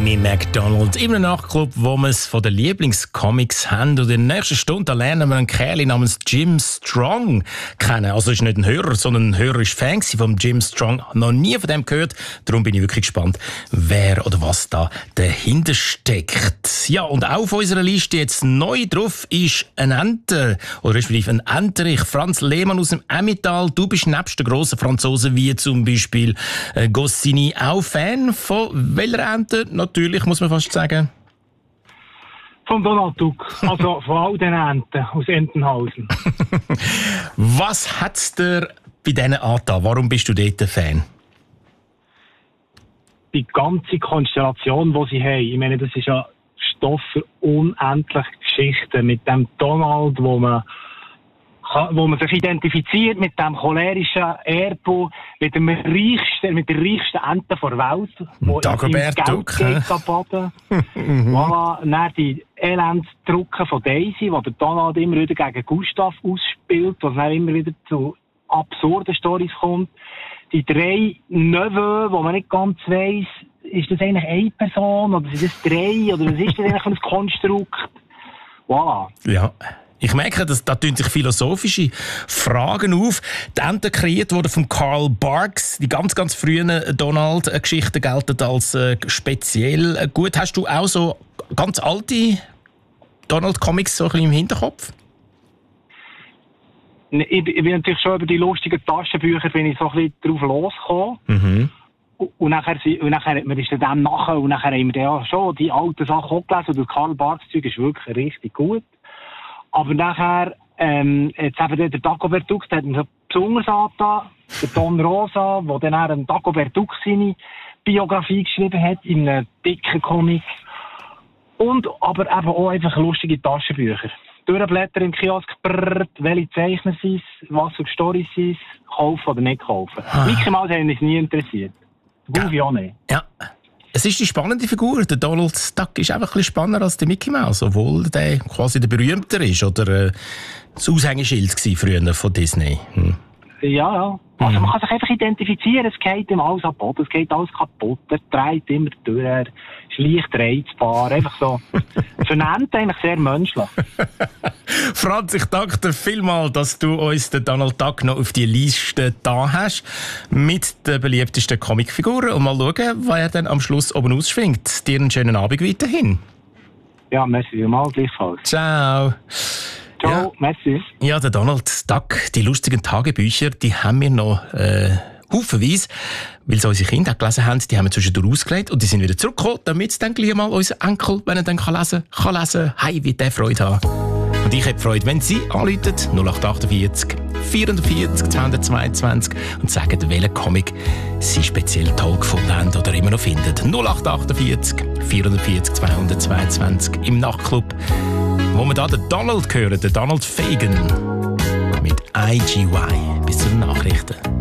Amy Macdonald im Nachtclub, wo wir es von den Lieblingscomics haben. Und in der nächsten Stunde lernen wir einen Kerl namens Jim Strong kennen. Also ist nicht ein Hörer, sondern ein Hörer ist Fan von Jim Strong. Noch nie von dem gehört. Darum bin ich wirklich gespannt, wer oder was da dahinter steckt. Ja, und auch auf unserer Liste jetzt neu drauf ist ein Enter, oder respektive ein Enterich. Franz Lehmann aus dem Emmental. Du bist nebst den grossen Franzosen wie zum Beispiel Goscinny auch Fan von welcher Ente? Natürlich, muss man fast sagen. Von Donald Duck, also von all den Enten aus Entenhausen. Was hat es dir bei denen angetan? Warum bist du dort ein Fan? Die ganze Konstellation, die sie haben, ich meine, das ist ja Stoff für unendliche Geschichten mit dem Donald, wo man sich identifiziert mit dem cholerischen Erbo, mit der reichsten Ente der Welt, wo Dagobert Duck baden. Voilà, dann die Elendsdrucke von Daisy, wo der Donald immer wieder gegen Gustav ausspielt, was dann immer wieder zu absurden Storys kommt. Die 3 Neveux, wo man nicht ganz weiss, ist das eigentlich eine Person oder sind das 3 oder was ist das eigentlich für ein Konstrukt? Voilà. Ja. Ich merke, da tun sich philosophische Fragen auf. Die Ente kreiert wurde von Carl Barks. Die ganz, ganz frühen Donald-Geschichten gelten als speziell gut. Hast du auch so ganz alte Donald-Comics so ein bisschen im Hinterkopf? Ich bin natürlich schon über die lustigen Taschenbücher bin ich so ein bisschen drauf losgekommen. Mhm. Und nachher hat man ist dem nachher und nachher haben wir ja schon die alten Sachen auch gelesen. Und das Carl Barks Zeug ist wirklich richtig gut. Aber nachher, jetzt eben der Dagobert Duck, der hat mir so besonders angetan, der Don Rosa, der dann auch Dagobert Duck seine Biografie geschrieben hat, in einem dicken Comic. Und aber eben auch einfach lustige Taschenbücher. Durchblättern im Kiosk, welche Zeichner sind es, was für Storys sind es, kaufen oder nicht kaufen. Mickey Mouse hat mich nie interessiert. Goofy auch nicht. Ja. Es ist die spannende Figur. Der Donald Duck ist einfach ein bisschen spannender als der Mickey Mouse, obwohl der quasi der berühmter ist oder das Aushängeschild war früher von Disney. Ja. Also man kann sich einfach identifizieren, es geht ihm alles ab Boden, es geht alles kaputt, er dreht immer durch, er ist leicht reizbar, einfach so. Für eine Ente eigentlich sehr menschlich. Franz, ich danke dir vielmals, dass du uns den Donald Duck noch auf die Liste da hast, mit den beliebtesten Comicfiguren und mal schauen, was er dann am Schluss oben ausschwingt. Dir einen schönen Abend weiterhin. Ja, merci vielmals, gleichfalls. Ciao. Ciao, ja. merci. Ja, der Donald Duck, die lustigen Tagebücher, die haben wir noch haufenweise, weil sie unsere Kinder gelesen haben, die haben wir zwischendurch ausgelegt und die sind wieder zurückgekommen, damit sie dann gleich mal unser Enkel, wenn er dann kann lesen, hey, wie der Freude haben. Und ich habe Freude, wenn Sie anrufen, 0848 440 222 und sagen, welchen Comic Sie speziell toll gefunden haben oder immer noch finden. 0848 440 222 im Nachtclub, wo wir da den Donald hören, den Donald Fagan mit IGY. Bis zu den Nachrichten.